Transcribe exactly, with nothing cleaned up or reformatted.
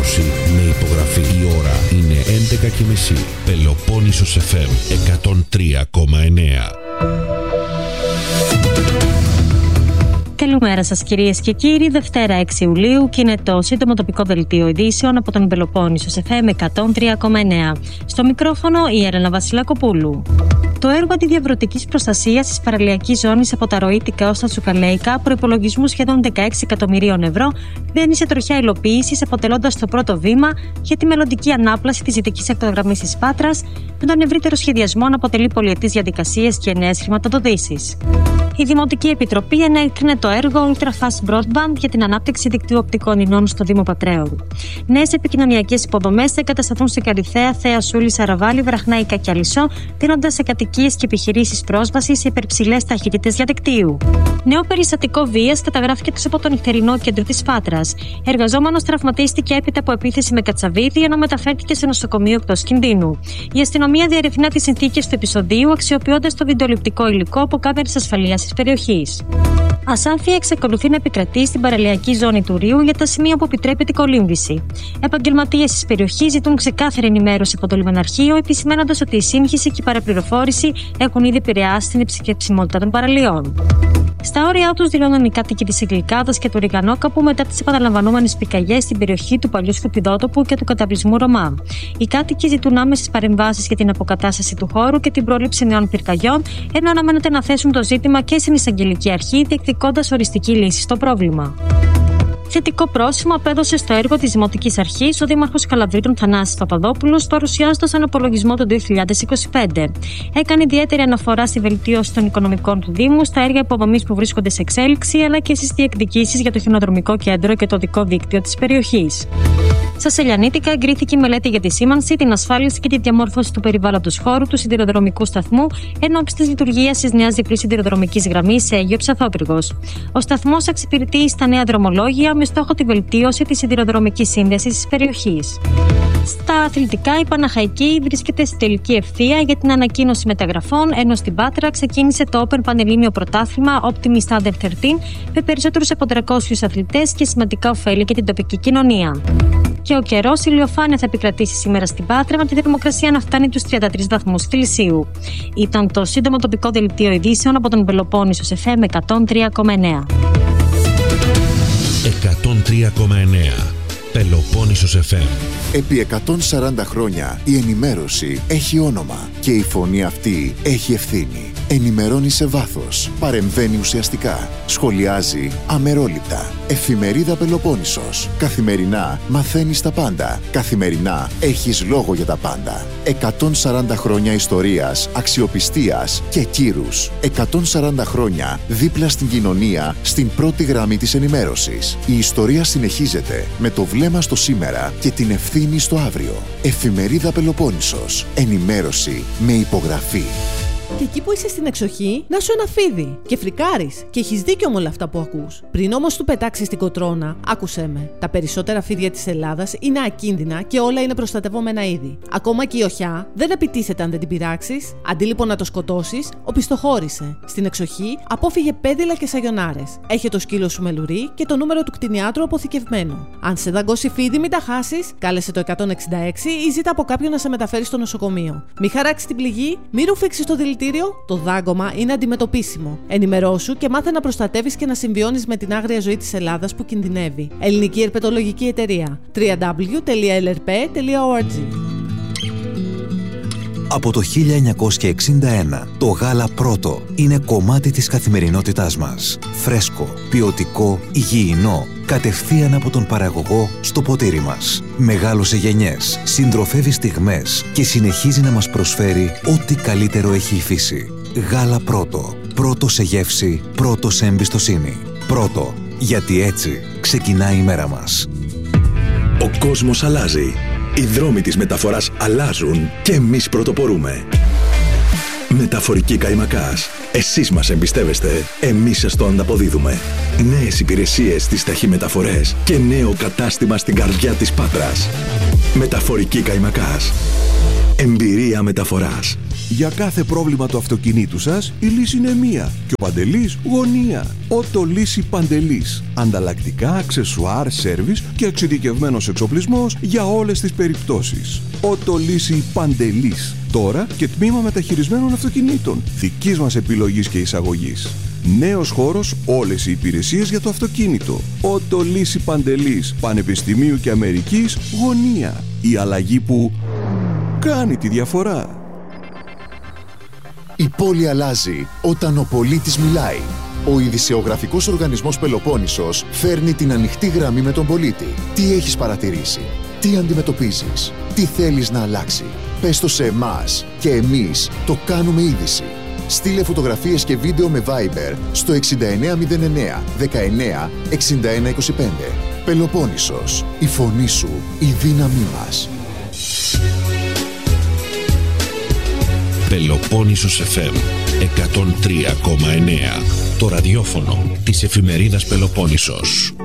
ενημέρωση με υπογραφή. Η ώρα είναι έντεκα και μισή. Πελοπόννησος εφ εμ εκατόν τρία κόμμα εννέα. Καλημέρα σας κυρίες και κύριοι, Δευτέρα έξι Ιουλίου και είναι το σύντομο τοπικό δελτίο ειδήσεων από τον Πελοπόννησος εφ εμ εκατόν τρία κόμμα εννέα. Στο μικρόφωνο η Έλενα Βασιλακοπούλου. Το έργο αντιδιαβρωτικής προστασίας της παραλιακής ζώνης από τα Ροήτικα ως τα Τσουκαλέικα, προϋπολογισμού σχεδόν δεκαέξι εκατομμυρίων ευρώ, μπαίνει σε τροχιά υλοποίησης, αποτελώντας το πρώτο βήμα για τη μελλοντική ανάπλαση της δυτικής ακτογραμμής της Πάτρας, με τον ευρύτερο σχεδιασμό να αποτελεί πολυετής διαδικασίες και νέες χρηματοδοτήσεις. Η Δημοτική Επιτροπή ενέκρινε το έργο Ultra Fast Broadband για την ανάπτυξη δικτύου οπτικών ινών στο Δήμο Πατρέωρου. Νέες επικοινωνιακές υποδομές θα εγκατασταθούν σε Καριθέα, Θέα Σούλη, Σαραβάλη, Βραχνάικα και Αλυσσό, δίνοντας σε κατοικίες και επιχειρήσεις πρόσβαση σε υπερψηλές ταχύτητες διαδικτύου. Νέο περιστατικό βίας καταγράφηκε από το νυχτερινό κέντρο της Πάτρας. Εργαζόμενος τραυματίστηκε έπειτα από επίθεση με κατσαβίδι, ενώ μεταφέρθηκε σε νοσοκομείο εκτός κινδύνου. Η αστυνομία διερευνά τις συνθήκες του επεισοδίου, αξιοποιώντας το βιντεοληπτικό υλικό από κάμερες ασφαλείας της περιοχής. Ασάφεια εξακολουθεί να επικρατεί στην παραλιακή ζώνη του Ρίου για τα σημεία που επιτρέπεται η κολύμβηση. Επαγγελματίες της περιοχής ζητούν ξεκάθαρη ενημέρωση από το λιμεναρχείο, επισημένοντας ότι η σύγχυση και η παραπληροφόρηση έχουν ήδη επηρεάσει την επισκεψιμότητα των παραλίων. Στα όρια τους δηλώνουν οι κάτοικοι της Αγγλικάδας και του Ριγανόκαπου μετά τις επαναλαμβανόμενες πυρκαγιές στην περιοχή του παλιού Σκουπιδότοπου και του καταβλισμού Ρωμά. Οι κάτοικοι ζητούν άμεσες παρεμβάσεις για την αποκατάσταση του χώρου και την πρόληψη νέων πυρκαγιών, ενώ αναμένεται να θέσουν το ζήτημα και στην Εισαγγελική Αρχή, διεκδικώντας οριστική λύση στο πρόβλημα. Θετικό πρόσημο απέδωσε στο έργο της Δημοτικής Αρχής ο Δήμαρχος Καλαβρίτων Θανάσης Παπαδόπουλος, παρουσιάζοντας έναν απολογισμό του δύο χιλιάδες είκοσι πέντε. Έκανε ιδιαίτερη αναφορά στη βελτίωση των οικονομικών του Δήμου, στα έργα υποδομής που βρίσκονται σε εξέλιξη, αλλά και στις διεκδικήσεις για το χιονοδρομικό κέντρο και το οδικό δίκτυο της περιοχής. Στα Σελιανίτικα εγκρίθηκε η μελέτη για τη σήμανση, την ασφάλιση και τη διαμόρφωση του περιβάλλοντος χώρου του σιδηροδρομικού σταθμού εν ώψη της λειτουργίας της νέας διπλής σιδηροδρομικής γραμμής σε Αίγιο Ψαθόπυργος. Ο σταθμός εξυπηρετεί στα νέα δρομολόγια με στόχο τη βελτίωση της σιδηροδρομικής σύνδεσης της περιοχής. Στα αθλητικά, η Παναχαϊκή βρίσκεται στη τελική ευθεία για την ανακοίνωση μεταγραφών, ενώ στην Πάτρα ξεκίνησε το Open Πανελλήνιο Πρωτάθλημα Optimist Under δεκατρία με περισσότερους από τριακόσιους αθλητές και σημαντικά ωφέλη για την τοπική κοινωνία. Και ο καιρός, η ηλιοφάνεια θα επικρατήσει σήμερα στην Πάτρα, με τη θερμοκρασία να φτάνει τους τριάντα τρεις βαθμούς Κελσίου. Ήταν το σύντομο τοπικό δελτίο ειδήσεων από τον Πελοπόννησος εφ εμ εκατόν τρία κόμμα εννέα. εκατόν τρία κόμμα εννέα Πελοπόννησος εφ εμ. Επί εκατόν σαράντα χρόνια η ενημέρωση έχει όνομα και η φωνή αυτή έχει ευθύνη. Ενημερώνει σε βάθος, παρεμβαίνει ουσιαστικά, σχολιάζει αμερόληπτα. Εφημερίδα Πελοπόννησος. Καθημερινά μαθαίνεις τα πάντα. Καθημερινά έχεις λόγο για τα πάντα. εκατόν σαράντα χρόνια ιστορίας, αξιοπιστίας και κύρους. εκατόν σαράντα χρόνια δίπλα στην κοινωνία, στην πρώτη γραμμή της ενημέρωσης. Η ιστορία συνεχίζεται με το βλέμμα στο σήμερα και την ευθύνη στο αύριο. Εφημερίδα Πελοπόννησος. Ενημέρωση με υπογραφή. Και εκεί που είσαι στην εξοχή, να σου ένα φίδι. Και φρικάρεις. Και έχεις δίκιο με όλα αυτά που ακούς. Πριν όμως του πετάξεις την κοτρώνα, άκουσέ με. Τα περισσότερα φίδια της Ελλάδας είναι ακίνδυνα και όλα είναι προστατευόμενα είδη. Ακόμα και η οχιά δεν επιτίθεται αν δεν την πειράξεις. Αντί λοιπόν να το σκοτώσεις, οπισθοχώρησε. Στην εξοχή, απόφυγε πέδιλα και σαγιονάρες. Έχε το σκύλο σου με λουρί και το νούμερο του κτηνιάτρου αποθηκευμένο. Αν σε δαγκώσει φίδι, μην τα χάσεις. Κάλεσε το εκατόν εξήντα έξι ή ζήτα από κάποιον να σε μεταφέρει στο νοσοκομείο. Μη χαράξει την πληγή, μη ρουφήξει το δηλητήριο. Το δάγκωμα είναι αντιμετωπίσιμο. Ενημερώσου και μάθε να προστατεύεις και να συμβιώνεις με την άγρια ζωή της Ελλάδας που κινδυνεύει. Ελληνική Ερπετολογική Εταιρεία. double-u double-u double-u τελεία ελ αρ πι τελεία org. Από το χίλια εννιακόσια εξήντα ένα, το γάλα Πρώτο είναι κομμάτι της καθημερινότητάς μας. Φρέσκο, ποιοτικό, υγιεινό, κατευθείαν από τον παραγωγό στο ποτήρι μας. Μεγάλωσε γενιές, συντροφεύει στιγμές και συνεχίζει να μας προσφέρει ό,τι καλύτερο έχει η φύση. Γάλα Πρώτο. Πρώτο σε γεύση, πρώτο σε εμπιστοσύνη. Πρώτο, γιατί έτσι ξεκινάει η μέρα μας. Ο κόσμος αλλάζει. Οι δρόμοι της μεταφοράς αλλάζουν και εμείς πρωτοπορούμε. Μεταφορική Καϊμακάς. Εσείς μας εμπιστεύεστε, εμείς σας το ανταποδίδουμε. Νέες υπηρεσίες στις ταχυμεταφορές και νέο κατάστημα στην καρδιά της Πάτρας. Μεταφορική Καϊμακάς. Εμπειρία μεταφοράς. Για κάθε πρόβλημα του αυτοκινήτου σας, η λύση είναι μία και ο Παντελής γωνία. Ότο Λύση Παντελής. Ανταλλακτικά, αξεσουάρ, σέρβις και εξειδικευμένος εξοπλισμός για όλες τις περιπτώσεις. Ότο Λύση Παντελής. Τώρα και τμήμα μεταχειρισμένων αυτοκινήτων. Δικής μας επιλογής και εισαγωγής. Νέος χώρος, όλες οι υπηρεσίες για το αυτοκίνητο. Ότο Λύση Παντελής. Πανεπιστημίου και Αμερικής γωνία. Η αλλαγή που κάνει τη διαφορά. Η πόλη αλλάζει όταν ο πολίτης μιλάει. Ο ειδησεογραφικός οργανισμός Πελοπόννησος φέρνει την ανοιχτή γραμμή με τον πολίτη. Τι έχεις παρατηρήσει, τι αντιμετωπίζεις, τι θέλεις να αλλάξει. Πες το σε εμάς και εμείς το κάνουμε είδηση. Στείλε φωτογραφίες και βίντεο με Viber στο εξήντα εννέα μηδέν εννέα δεκαεννέα εξήντα ένα είκοσι πέντε. Πελοπόννησος, η φωνή σου, η δύναμή μας. Πελοπόννησος εφ εμ εκατόν τρία κόμμα εννέα. Το ραδιόφωνο της εφημερίδας Πελοπόννησος.